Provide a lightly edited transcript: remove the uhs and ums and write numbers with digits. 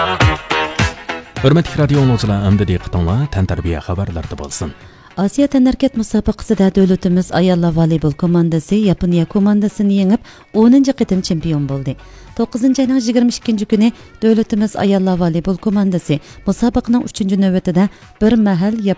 Hürmetli radio dinləyicilər, əmdi diqqətinizə təntarbiyə xəbərləri bolsun. Asiya tənərkət müsabaqasida dövlətimiz ayollar voleybol komandası Yaponiya komandasını yengib 10-cu qitim çempion bo'ldi. 9-cu ayning 22-ci kuni dövlətimiz ayollar voleybol komandası müsabaqaning 3-cü növbətində bir mahal